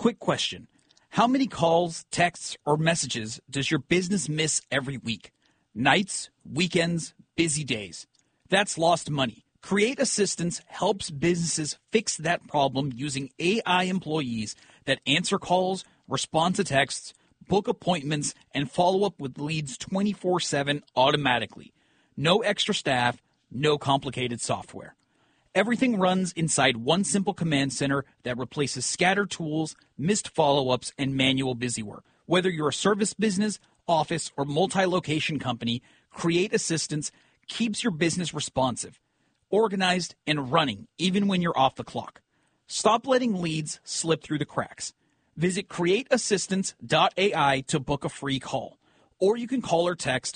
Quick question. How many calls, texts, or messages does your business miss every week? Nights, weekends, busy days. That's lost money. Create Assistance helps businesses fix that problem using AI employees that answer calls, respond to texts, book appointments, and follow up with leads 24/7 automatically. No extra staff, no complicated software. Everything runs inside one simple command center that replaces scattered tools, missed follow-ups, and manual busywork. Whether you're a service business, office, or multi-location company, Create Assistance keeps your business responsive, organized, and running even when you're off the clock. Stop letting leads slip through the cracks. Visit createassistance.ai to book a free call. Or you can call or text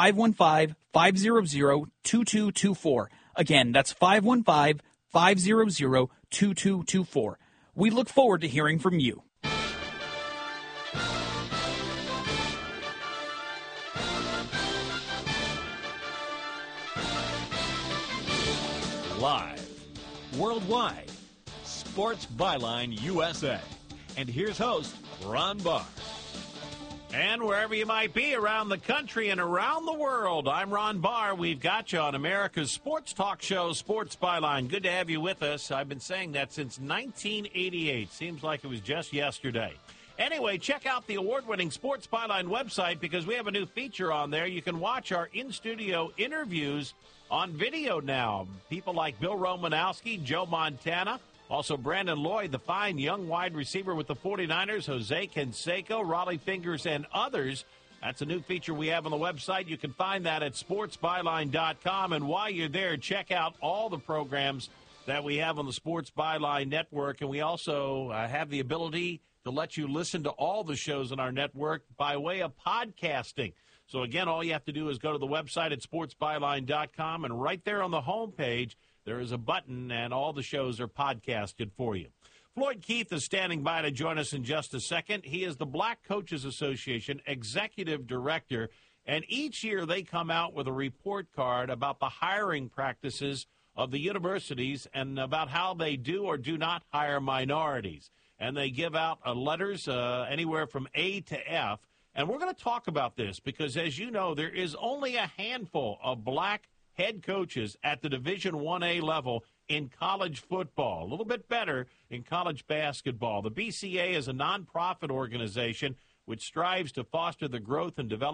515-500-2224. Again, that's 515-500-2224. We look forward to hearing from you. Live, worldwide, Sports Byline USA. And here's host, Ron Barr. And wherever you might be around the country and around the world, I'm Ron Barr. We've got you on America's sports talk show, Sports Byline. Good to have you with us. I've been saying that since 1988. Seems like it was just yesterday. Anyway, check out the award-winning Sports Byline website because we have a new feature on there. You can watch our in-studio interviews on video now. People like Bill Romanowski, Joe Montana, also Brandon Lloyd, the fine young wide receiver with the 49ers, Jose Canseco, Raleigh Fingers, and others. That's a new feature we have on the website. You can find that at sportsbyline.com. And while you're there, check out all the programs that we have on the Sports Byline network. And we also have the ability to let you listen to all the shows on our network by way of podcasting. So, again, all you have to do is go to the website at sportsbyline.com, and right there on the homepage, there is a button, and all the shows are podcasted for you. Floyd Keith is standing by to join us in just a second. He is the Black Coaches Association Executive Director, and each year they come out with a report card about the hiring practices of the universities and about how they do or do not hire minorities. And they give out letters anywhere from A to F. And we're going to talk about this because, as you know, there is only a handful of black head coaches at the Division I-A level in college football, a little bit better in college basketball. The BCA is a nonprofit organization which strives to foster the growth and development